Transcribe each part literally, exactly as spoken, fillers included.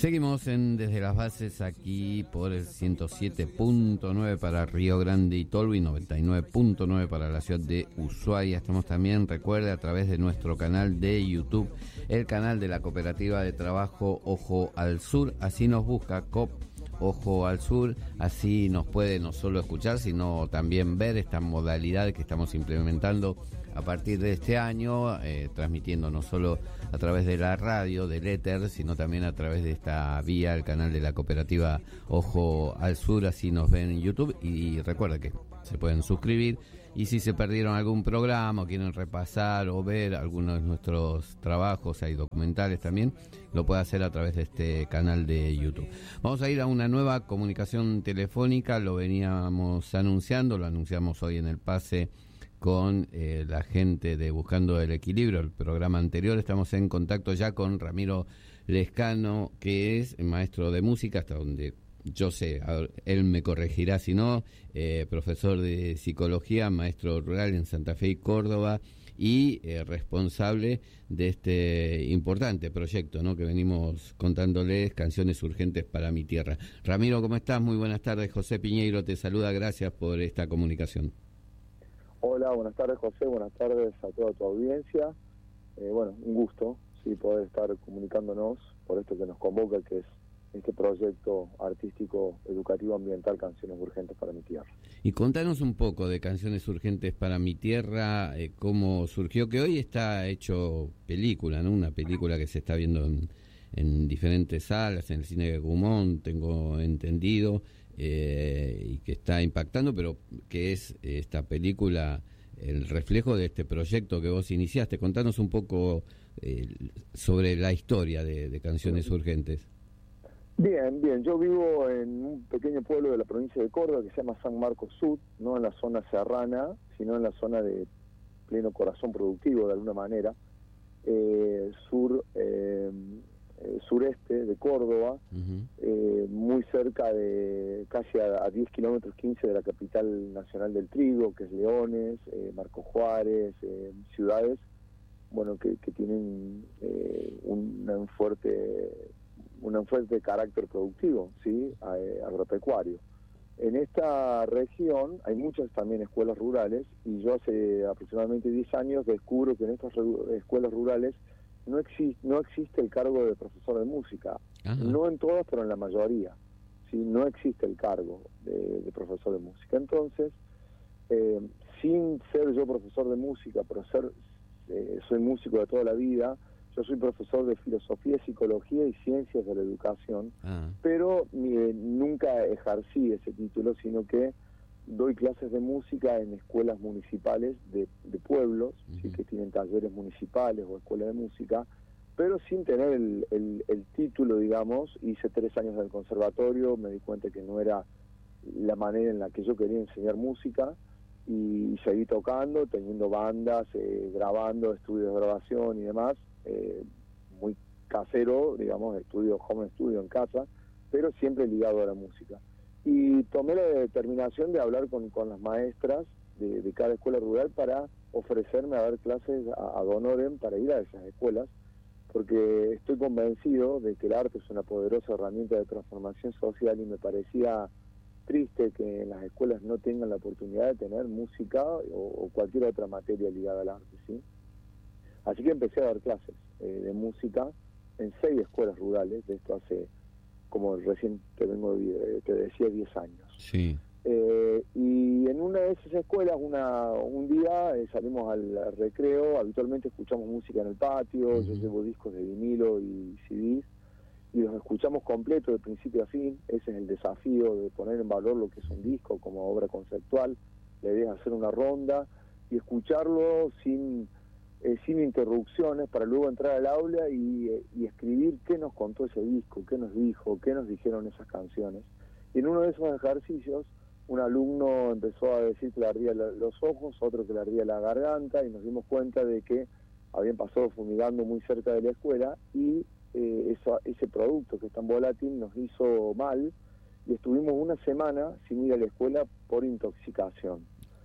Seguimos en Desde las Bases aquí por el ciento siete punto nueve para Río Grande y Tolwyn, noventa y nueve punto nueve para la ciudad de Ushuaia. Estamos también, recuerde, a través de nuestro canal de YouTube, el canal de la Cooperativa de Trabajo Ojo al Sur. Así nos busca, COP Ojo al Sur, así nos puede no solo escuchar, sino también ver esta modalidad que estamos implementando a partir de este año, eh, transmitiendo no solo a través de la radio, del éter, sino también a través de esta vía, el canal de la Cooperativa Ojo al Sur, así nos ven en YouTube. Y recuerda que se pueden suscribir, y si se perdieron algún programa o quieren repasar o ver algunos de nuestros trabajos, hay documentales también, lo puede hacer a través de este canal de YouTube. Vamos a ir a una nueva comunicación telefónica, lo veníamos anunciando, lo anunciamos hoy en el pase con eh, la gente de Buscando el Equilibrio, el programa anterior. Estamos en contacto ya con Ramiro Lescano, que es maestro de música, hasta donde yo sé, él me corregirá si no, eh, profesor de psicología, maestro rural en Santa Fe y Córdoba, y eh, responsable de este importante proyecto, ¿no?, que venimos contándoles, Canciones Urgentes para mi Tierra. Ramiro, ¿cómo estás? Muy buenas tardes. José Piñeiro te saluda, gracias por esta comunicación. Hola, buenas tardes, José, buenas tardes a toda tu audiencia. Eh, bueno, un gusto, sí, poder estar comunicándonos por esto que nos convoca, que es este proyecto artístico, educativo, ambiental, Canciones Urgentes para mi Tierra. Y contanos un poco de Canciones Urgentes para mi Tierra, eh, cómo surgió, que hoy está hecho película, ¿no? Una película que se está viendo en, en diferentes salas, en el cine de Gumón, tengo entendido, eh, y que está impactando, pero que es esta película el reflejo de este proyecto que vos iniciaste. Contanos un poco eh, sobre la historia de, de Canciones Urgentes. Bien, bien. Yo vivo en un pequeño pueblo de la provincia de Córdoba que se llama San Marcos Sur, no en la zona serrana, sino en la zona de pleno corazón productivo, de alguna manera, eh, sur eh, eh, sureste de Córdoba, uh-huh. eh, muy cerca de, casi a, a diez kilómetros, quince de la capital nacional del trigo, que es Leones, eh, Marco Juárez, eh, ciudades, bueno, que, que tienen eh, un, un fuerte... un fuerte carácter productivo, sí, agropecuario. En esta región hay muchas también escuelas rurales, y yo hace aproximadamente diez años descubro que en estas escuelas rurales no existe no existe el cargo de profesor de música. Ajá. No en todas, pero en la mayoría, sí, no existe el cargo de, de profesor de música. Entonces, eh, sin ser yo profesor de música, pero ser eh, soy músico de toda la vida. Yo soy profesor de filosofía, psicología y ciencias de la educación, ah. pero eh, nunca ejercí ese título, sino que doy clases de música en escuelas municipales de, de pueblos, uh-huh. ¿sí?, que tienen talleres municipales o escuelas de música, pero sin tener el, el, el título, digamos. Hice tres años del conservatorio, me di cuenta que no era la manera en la que yo quería enseñar música, y seguí tocando, teniendo bandas, eh, grabando, estudios de grabación y demás. Eh, muy casero, digamos, estudio, home studio en casa, pero siempre ligado a la música. Y tomé la determinación de hablar con, con las maestras de, de cada escuela rural para ofrecerme a dar clases a, a honorem para ir a esas escuelas, porque estoy convencido de que el arte es una poderosa herramienta de transformación social, y me parecía triste que en las escuelas no tengan la oportunidad de tener música o, o cualquier otra materia ligada al arte, ¿sí? Así que empecé a dar clases eh, de música en seis escuelas rurales, de esto hace, como recién te vengo de, te decía, diez años. Sí. Eh, y en una de esas escuelas, una un día eh, salimos al, al recreo, habitualmente escuchamos música en el patio, uh-huh. yo llevo discos de vinilo y C Ds, y los escuchamos completos de principio a fin. Ese es el desafío, de poner en valor lo que es un disco como obra conceptual. La idea es hacer una ronda y escucharlo sin... Eh, sin interrupciones, para luego entrar al aula y, eh, y escribir qué nos contó ese disco, qué nos dijo, qué nos dijeron esas canciones. Y en uno de esos ejercicios, un alumno empezó a decir que le ardía la, los ojos, otro que le ardía la garganta, y nos dimos cuenta de que habían pasado fumigando muy cerca de la escuela, y eh, eso, ese producto que es tan volátil nos hizo mal, y estuvimos una semana sin ir a la escuela por intoxicación.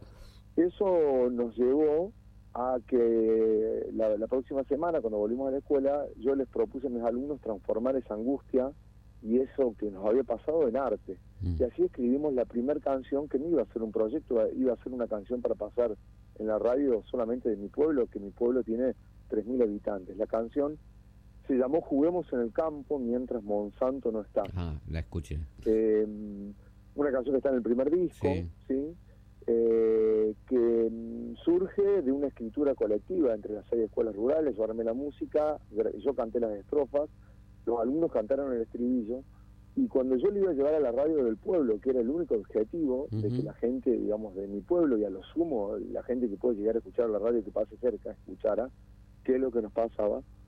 Eso nos llevó a que la, la próxima semana, cuando volvimos a la escuela, yo les propuse a mis alumnos transformar esa angustia y eso que nos había pasado en arte. Mm. Y así escribimos la primera canción, que no iba a ser un proyecto, iba a ser una canción para pasar en la radio solamente de mi pueblo, que mi pueblo tiene tres mil habitantes. La canción se llamó Juguemos en el campo mientras Monsanto no está. Ah, la escuché. Eh, una canción que está en el primer disco, ¿sí? ¿sí? Eh, que surge de una escritura colectiva entre las seis escuelas rurales. Yo armé la música, yo canté las estrofas, los alumnos cantaron el estribillo, y cuando yo le iba a llevar a la radio del pueblo, que era el único objetivo, uh-huh, de que la gente, digamos, de mi pueblo, y a lo sumo la gente que puede llegar a escuchar la radio que pase cerca, escuchara qué es lo que nos pasaba,